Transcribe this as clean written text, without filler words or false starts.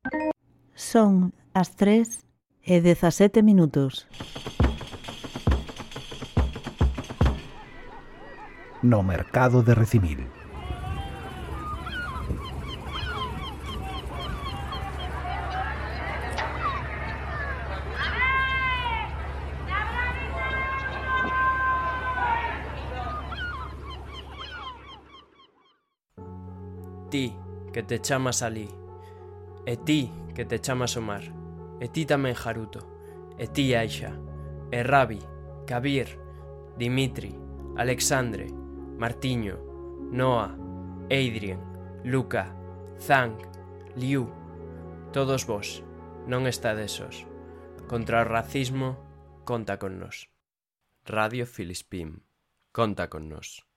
Son as 3:17. No mercado de Recimil. Ti, que te chamas Alí, e ti, que te chamas Omar, e ti tamén Haruto, e ti Aisha, e Rabi, Kabir, Dimitri, Alexandre, Martiño, Noah, Adrien, Luca, Zhang, Liu, todos vos, non estades sós. Contra o racismo, conta con nós. Radio Filispín, conta con nós.